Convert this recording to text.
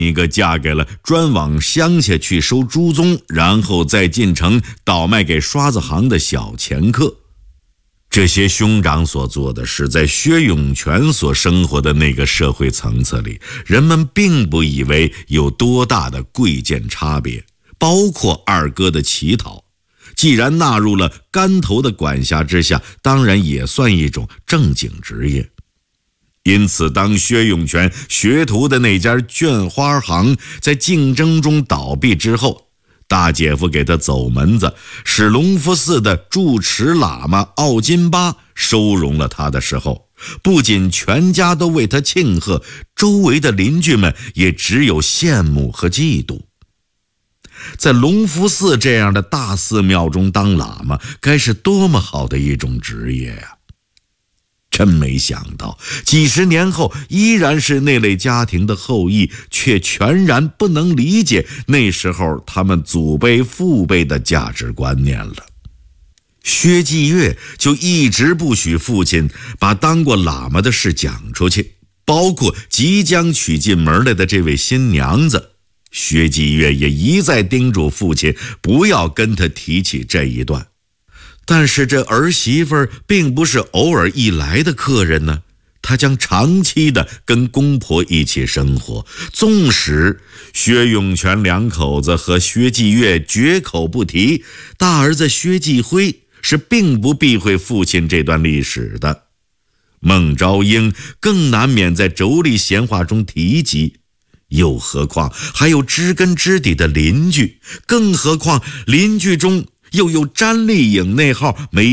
一个嫁给了专往乡下去收猪鬃，然后再进城倒卖给刷子行的小掮客。这些兄长所做的事，在薛永全所生活的那个社会层次里，人们并不以为有多大的贵贱差别，包括二哥的乞讨，既然纳入了干头的管辖之下，当然也算一种正经职业。因此当薛永全学徒的那家绢花行在竞争中倒闭之后，大姐夫给他走门子，使隆福寺的住持喇嘛奥金巴收容了他的时候，不仅全家都为他庆贺，周围的邻居们也只有羡慕和嫉妒。在隆福寺这样的大寺庙中当喇嘛，该是多么好的一种职业呀！真没想到几十年后依然是那类家庭的后裔，却全然不能理解那时候他们祖辈父辈的价值观念了。薛继月就一直不许父亲把当过喇嘛的事讲出去，包括即将娶进门来的这位新娘子，薛继月也一再叮嘱父亲不要跟他提起这一段。但是这儿媳妇并不是偶尔一来的客人呢，她将长期的跟公婆一起生活，纵使薛永全两口子和薛继月绝口不提，大儿子薛继辉是并不避讳父亲这段历史的。孟昭英更难免在妯娌闲话中提及，又何况还有知根知底的邻居，更何况邻居中又有詹丽颖那号没